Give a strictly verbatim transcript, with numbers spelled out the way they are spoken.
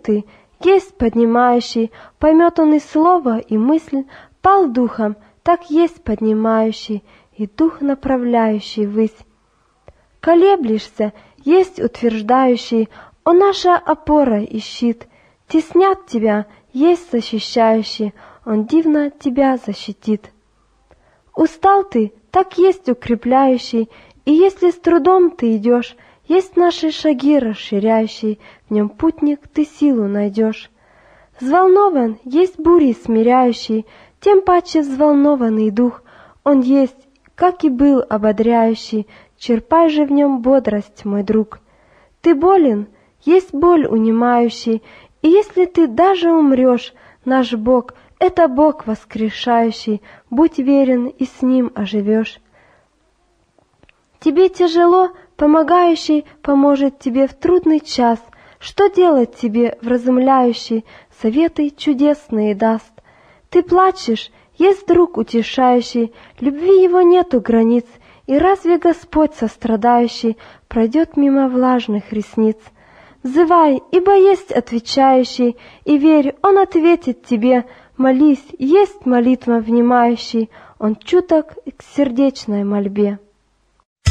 ты, есть поднимающий, поймет он и слово, и мысль, пал духом, так есть поднимающий, и дух направляющий ввысь. Колеблешься, есть утверждающий, он наша опора и щит, теснят тебя, есть защищающий, он дивно тебя защитит. Устал ты, так есть укрепляющий, и если с трудом ты идешь, есть наши шаги расширяющие, в нем путник ты силу найдешь. Взволнован, есть бури смиряющий, тем паче взволнованный дух, он есть, как и был ободряющий, черпай же в нем бодрость, мой друг. Ты болен, есть боль унимающий, и если ты даже умрешь, наш Бог — это Бог воскрешающий, будь верен, и с Ним оживешь. Тебе тяжело, помогающий поможет тебе в трудный час, что делать тебе вразумляющий, советы чудесные даст. Ты плачешь, есть друг утешающий, любви его нету границ, и разве Господь сострадающий пройдет мимо влажных ресниц? Взывай, ибо есть отвечающий, и верь, Он ответит тебе, молись, есть молитва внимающий, Он чуток к сердечной мольбе.